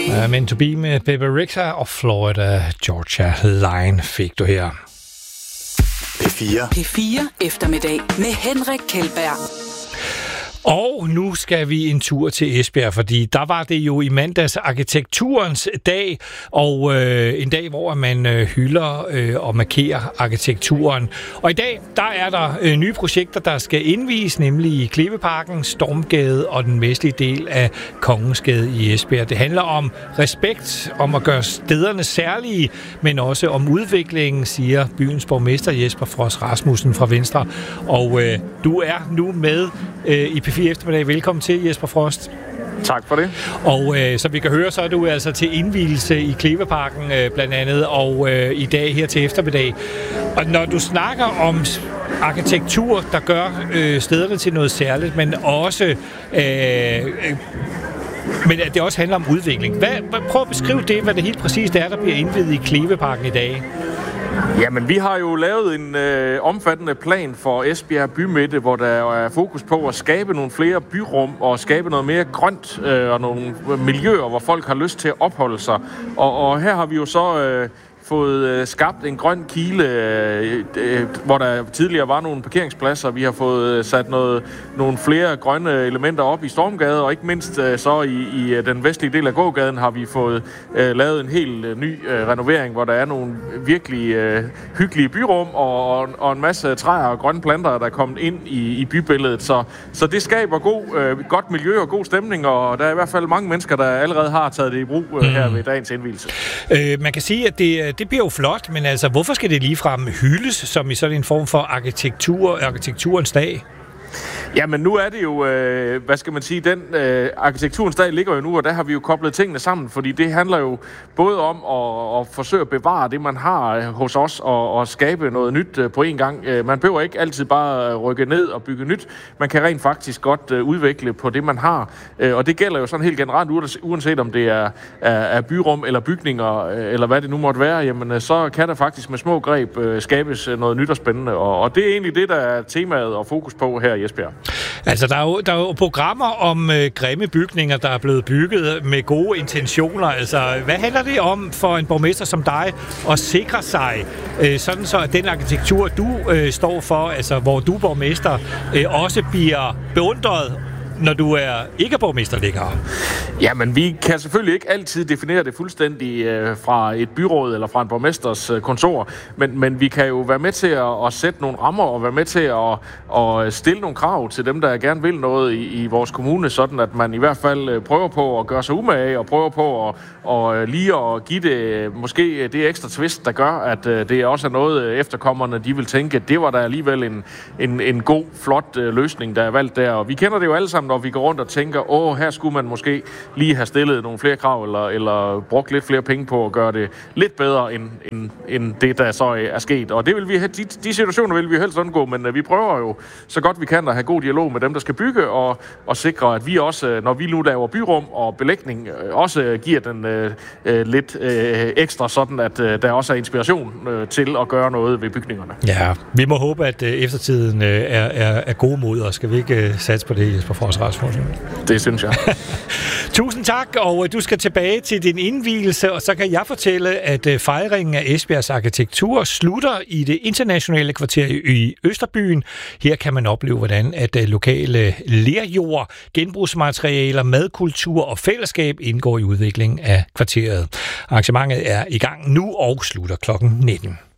Men to be med Bebe Rexha og Florida Georgia Line fik du her. P4 eftermiddag med Henrik Kjeldberg. Og nu skal vi en tur til Esbjerg, fordi der var det jo i mandags arkitekturens dag, og en dag, hvor man hylder og markerer arkitekturen. Og i dag, der er der nye projekter, der skal indvies, nemlig i Kleveparken, Stormgade og den vestlige del af Kongensgade i Esbjerg. Det handler om respekt, om at gøre stederne særlige, men også om udviklingen, siger byens borgmester Jesper Frost Rasmussen fra Venstre. Og du er nu med i P4 eftermiddag. Velkommen til, Jesper Frost. Tak for det. Og som vi kan høre, så er du altså til indvielse i Kleveparken blandt andet, og i dag her til eftermiddag. Og når du snakker om arkitektur, der gør stederne til noget særligt, men også men at det også handler om udvikling. Prøv at beskrive det, hvad det helt præcist er, der bliver indviet i Kleveparken i dag. Jamen, vi har jo lavet en omfattende plan for Esbjerg Bymidte, hvor der er fokus på at skabe nogle flere byrum og skabe noget mere grønt og nogle miljøer, hvor folk har lyst til at opholde sig. Og her har vi jo så fået skabt en grøn kile, hvor der tidligere var nogle parkeringspladser. Vi har fået sat nogle flere grønne elementer op i Stormgade, og ikke mindst så i den vestlige del af gågaden har vi fået lavet en helt ny renovering, hvor der er nogle virkelig hyggelige byrum og en masse træer og grønne planter, der er kommet ind i bybilledet. Så det skaber godt miljø og god stemning, og der er i hvert fald mange mennesker, der allerede har taget det i brug her ved dagens indvielse. Man kan sige, at det bliver jo flot, men altså, hvorfor skal det ligefrem hyldes som i sådan en form for arkitekturens dag? Jamen, nu er det jo, hvad skal man sige, den arkitekturens dag ligger jo nu, og der har vi jo koblet tingene sammen, fordi det handler jo både om at forsøge at bevare det, man har hos os, og skabe noget nyt på en gang. Man behøver ikke altid bare rykke ned og bygge nyt. Man kan rent faktisk godt udvikle på det, man har, og det gælder jo sådan helt generelt, uanset om det er byrum eller bygninger, eller hvad det nu måtte være, jamen så kan der faktisk med små greb skabes noget nyt og spændende, og det er egentlig det, der er temaet og fokus på her i Esbjerg. Altså, der er jo programmer om grimme bygninger, der er blevet bygget med gode intentioner. Altså, hvad handler det om for en borgmester som dig at sikre sig, sådan så at den arkitektur, du står for, altså hvor du er borgmester, også bliver beundret, når du ikke er borgmester længere? Jamen, vi kan selvfølgelig ikke altid definere det fuldstændig fra et byråd eller fra en borgmesters kontor, men vi kan jo være med til at sætte nogle rammer og være med til at stille nogle krav til dem, der gerne vil noget i vores kommune, sådan at man i hvert fald prøver på at gøre sig umage og prøver på at lige at give det måske det ekstra twist, der gør, at det også er noget efterkommerne, de vil tænke, at det var der alligevel en god, flot løsning, der er valgt der. Og vi kender det jo alle sammen, når vi går rundt og tænker, her skulle man måske lige have stillet nogle flere krav, eller brugt lidt flere penge på at gøre det lidt bedre, end det, der så er sket. Og det vil vi, de situationer vil vi helst undgå, men vi prøver jo så godt vi kan at have god dialog med dem, der skal bygge, og sikre, at vi også, når vi nu laver byrum og belægning, også giver den lidt ekstra, sådan at der også er inspiration til at gøre noget ved bygningerne. Ja, vi må håbe, at eftertiden er god mod, og skal vi ikke satse på det, Jesper Frost Rasmussen? Det synes jeg. Tusind tak, og du skal tilbage til din indvielse, og så kan jeg fortælle, at fejringen af Esbjergs arkitektur slutter i det internationale kvarter i Østerbyen. Her kan man opleve, hvordan at lokale lerjord, genbrugsmaterialer, madkultur og fællesskab indgår i udviklingen af kvarteret. Arrangementet er i gang nu og slutter kl. 19.